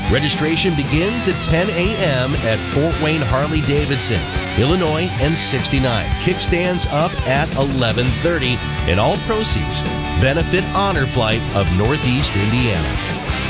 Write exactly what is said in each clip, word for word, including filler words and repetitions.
Registration begins at ten a.m. at Fort Wayne Harley-Davidson, Illinois and sixty-nine. Kickstands up at eleven thirty, and all proceeds benefit Honor Flight of Northeast Indiana.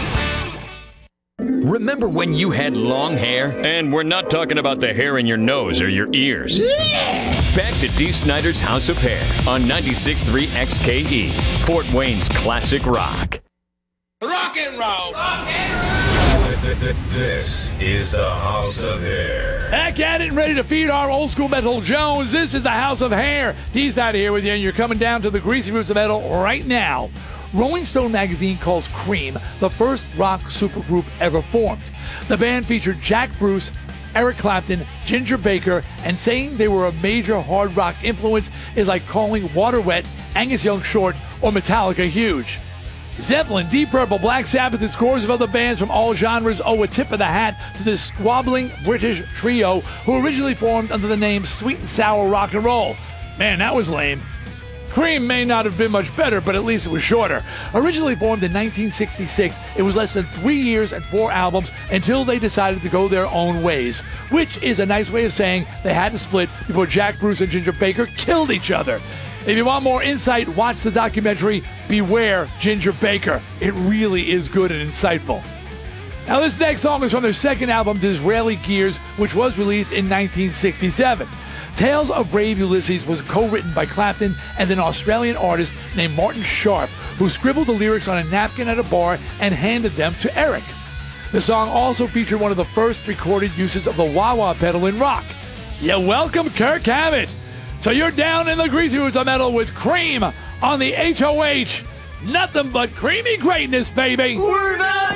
Remember when you had long hair? And we're not talking about the hair in your nose or your ears. Back to Dee Snider's House of Hair on ninety-six point three X K E, Fort Wayne's classic rock. Rock and roll! Rock and roll! This is the House of Hair. Back at it and ready to feed our old school metal Jones. This is the House of Hair. Dee's not here with you, and you're coming down to the greasy roots of metal right now. Rolling Stone magazine calls Cream the first rock supergroup ever formed. The band featured Jack Bruce, Eric Clapton, Ginger Baker, and saying they were a major hard rock influence is like calling Water Wet, Angus Young short, or Metallica huge. Zeppelin, Deep Purple, Black Sabbath, and scores of other bands from all genres owe a tip of the hat to this squabbling British trio who originally formed under the name Sweet and Sour Rock and Roll. Man, that was lame. Cream may not have been much better, but at least it was shorter. Originally formed in nineteen sixty-six, it was less than three years and four albums until they decided to go their own ways, which is a nice way of saying they had to split before Jack Bruce and Ginger Baker killed each other. If you want more insight, watch the documentary Beware Ginger Baker. It really is good and insightful. Now, this next song is from their second album, Disraeli Gears, which was released in nineteen sixty-seven. Tales of Brave Ulysses was co-written by Clapton and an Australian artist named Martin Sharp, who scribbled the lyrics on a napkin at a bar and handed them to Eric. The song also featured one of the first recorded uses of the wah-wah pedal in rock. You're welcome, Kirk Hammett. So you're down in the greasy roots of metal with Cream on the H O H. Nothing but creamy greatness, baby. We're not